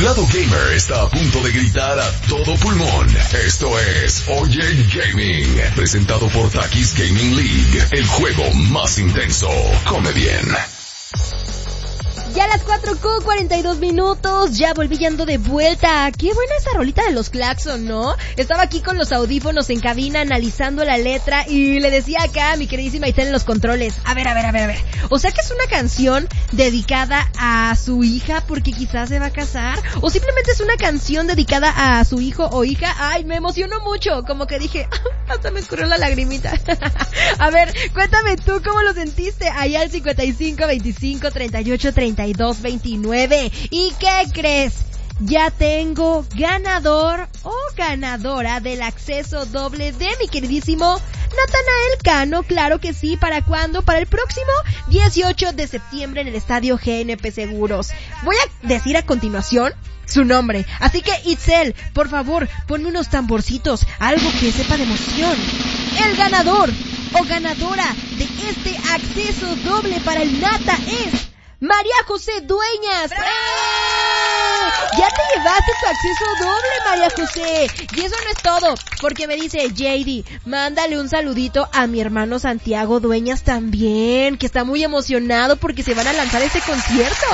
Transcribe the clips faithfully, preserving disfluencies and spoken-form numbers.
lado gamer está a punto de gritar a todo pulmón. Esto es Oye Gaming, presentado por Takis Gaming League, el juego más intenso. Come bien. Ya a las cuatro con cuarenta y dos minutos, ya volví y ando de vuelta. Qué buena esa rolita de los Claxon, ¿no? Estaba aquí con los audífonos en cabina analizando la letra y le decía acá a mi queridísima Itzel en los controles. A ver, a ver, a ver, a ver. O sea que es una canción dedicada a su hija porque quizás se va a casar. O simplemente es una canción dedicada a su hijo o hija. Ay, me emocionó mucho. Como que dije, hasta me escurrió la lagrimita. A ver, cuéntame tú cómo lo sentiste. Allá al cincuenta y cinco, veinticinco, treinta y ocho, treinta y dos, veintinueve. ¿Y qué crees? Ya tengo ganador o ganadora del acceso doble de mi queridísimo Natanael Cano. Claro que sí. ¿Para cuándo? Para el próximo dieciocho de septiembre en el estadio G N P Seguros. Voy a decir a continuación su nombre. Así que, Itzel, por favor, ponme unos tamborcitos, algo que sepa de emoción. El ganador o ganadora de este acceso doble para el Nata es María José Dueñas. ¡Bravo! Ya te llevaste tu acceso doble, María José. Y eso no es todo, porque me dice J D, mándale un saludito a mi hermano Santiago Dueñas también, que está muy emocionado porque se van a lanzar este concierto.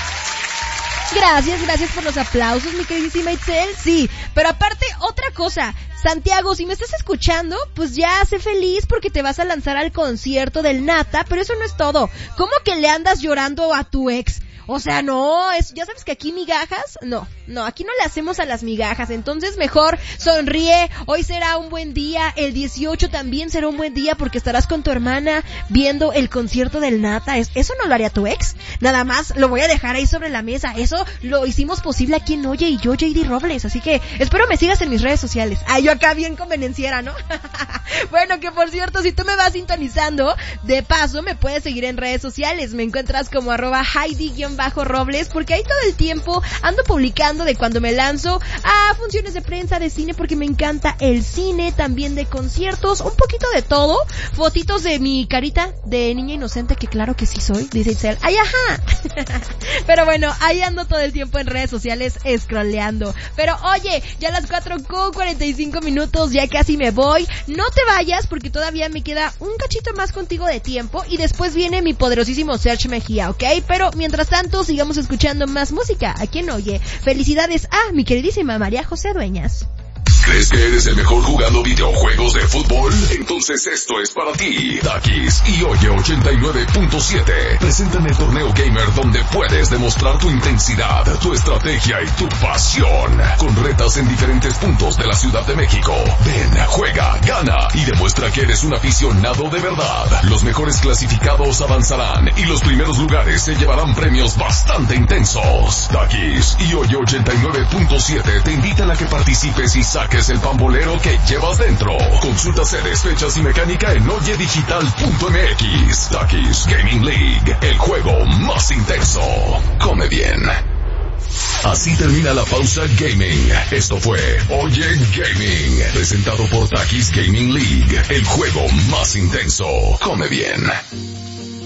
Gracias, gracias por los aplausos, mi queridísima Itzel. Sí, pero aparte, otra cosa. Santiago, si me estás escuchando, pues ya sé feliz porque te vas a lanzar al concierto del Nata, pero eso no es todo. ¿Cómo que le andas llorando a tu ex? O sea, no, es, ya sabes que aquí migajas, no, no, aquí no le hacemos a las migajas, entonces mejor sonríe, hoy será un buen día, el dieciocho también será un buen día porque estarás con tu hermana viendo el concierto del Nata. ¿Es, eso no lo haría tu ex? Nada más lo voy a dejar ahí sobre la mesa, eso lo hicimos posible aquí en Oye y yo, J D Robles, así que espero me sigas en mis redes sociales. Ay, yo acá bien convenenciera, ¿no? Bueno, que por cierto, si tú me vas sintonizando, de paso me puedes seguir en redes sociales, me encuentras como arroba Heidi- bajo Robles, porque ahí todo el tiempo ando publicando de cuando me lanzo a funciones de prensa, de cine, porque me encanta el cine, también de conciertos, un poquito de todo, fotitos de mi carita de niña inocente, que claro que sí soy, dice Itzel, ay ajá, pero bueno, ahí ando todo el tiempo en redes sociales scrolleando, pero oye, ya a las cuatro con cuarenta y cinco minutos, ya casi me voy, no te vayas porque todavía me queda un cachito más contigo de tiempo y después viene mi poderosísimo Serge Mejía, ¿ok? Pero mientras tanto, sigamos escuchando más música aquí en Oye. Felicidades a mi queridísima María José Dueñas. ¿Crees que eres el mejor jugando videojuegos de fútbol? Entonces esto es para ti. Takis y Oye ochenta y nueve punto siete presentan el torneo gamer donde puedes demostrar tu intensidad, tu estrategia y tu pasión. Con retas en diferentes puntos de la Ciudad de México. Ven, juega, gana y demuestra que eres un aficionado de verdad. Los mejores clasificados avanzarán y los primeros lugares se llevarán premios bastante intensos. Takis y Oye ochenta y nueve punto siete te invitan a que participes y saques el pambolero que llevas dentro. Consulta sedes, fechas y mecánica en oye digital punto m x. Takis Gaming League, el juego más intenso. Come bien. Así termina la pausa gaming. Esto fue Oye Gaming, presentado por Takis Gaming League, el juego más intenso. Come bien.